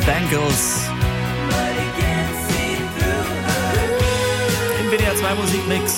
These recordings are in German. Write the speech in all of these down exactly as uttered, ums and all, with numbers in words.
Bangles. Im W D R zwei Musikmix.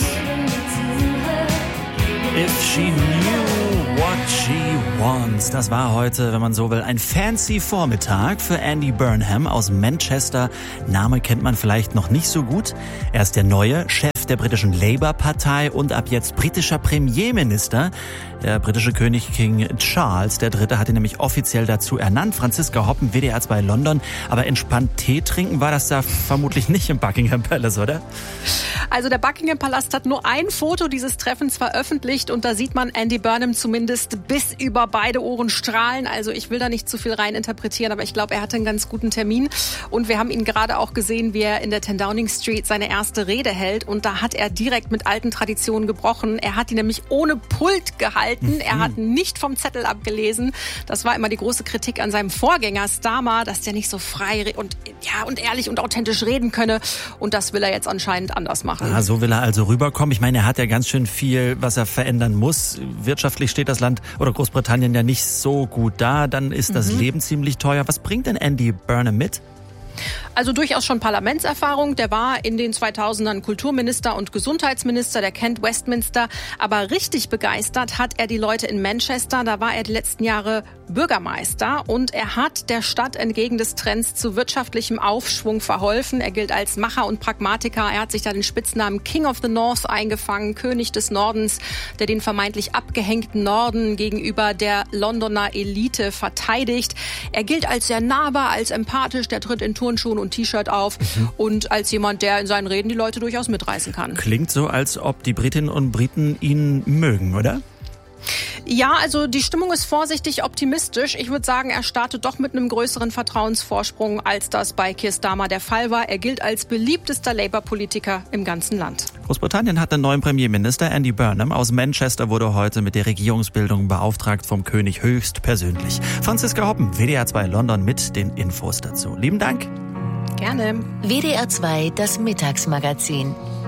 If she knew what she wants. Das war heute, wenn man so will, ein fancy Vormittag für Andy Burnham aus Manchester. Name kennt man vielleicht noch nicht so gut. Er ist der neue Chef der britischen Labour-Partei und ab jetzt britischer Premierminister. Der britische König King Charles der Dritte hat ihn nämlich offiziell dazu ernannt. Franziska Hoppen, W D R zwei London. Aber entspannt Tee trinken war das da vermutlich nicht im Buckingham Palace, oder? Also der Buckingham Palast hat nur ein Foto dieses Treffens veröffentlicht und da sieht man Andy Burnham zumindest bis über beide Ohren strahlen. Also ich will da nicht zu viel rein interpretieren, aber ich glaube, er hatte einen ganz guten Termin. Und wir haben ihn gerade auch gesehen, wie er in der ten Downing Street seine erste Rede hält. Und da hat er direkt mit alten Traditionen gebrochen. Er hat die nämlich ohne Pult gehalten. Er hat nicht vom Zettel abgelesen. Das war immer die große Kritik an seinem Vorgänger Starmer, dass der nicht so frei und, ja, und ehrlich und authentisch reden könne. Und das will er jetzt anscheinend anders machen. Ah, so will er also rüberkommen. Ich meine, er hat ja ganz schön viel, was er verändern muss. Wirtschaftlich steht das Land oder Großbritannien ja nicht so gut da. Dann ist das mhm. Leben ziemlich teuer. Was bringt denn Andy Burnham mit? Also durchaus schon Parlamentserfahrung. Der war in den zweitausendern Kulturminister und Gesundheitsminister, der kennt Westminster. Aber richtig begeistert hat er die Leute in Manchester. Da war er die letzten Jahre Bürgermeister und er hat der Stadt entgegen des Trends zu wirtschaftlichem Aufschwung verholfen. Er gilt als Macher und Pragmatiker. Er hat sich da den Spitznamen King of the North eingefangen, König des Nordens, der den vermeintlich abgehängten Norden gegenüber der Londoner Elite verteidigt. Er gilt als sehr nahbar, als empathisch, der tritt in Turnschuhen und T-Shirt auf mhm. und als jemand, der in seinen Reden die Leute durchaus mitreißen kann. Klingt so, als ob die Britinnen und Briten ihn mögen, oder? Ja, also die Stimmung ist vorsichtig optimistisch. Ich würde sagen, er startet doch mit einem größeren Vertrauensvorsprung, als das bei Keir Starmer der Fall war. Er gilt als beliebtester Labour-Politiker im ganzen Land. Großbritannien hat einen neuen Premierminister. Andy Burnham aus Manchester wurde heute mit der Regierungsbildung beauftragt vom König höchstpersönlich. Franziska Hoppen, W D R zwei London mit den Infos dazu. Lieben Dank. Gerne. W D R zwei, das Mittagsmagazin.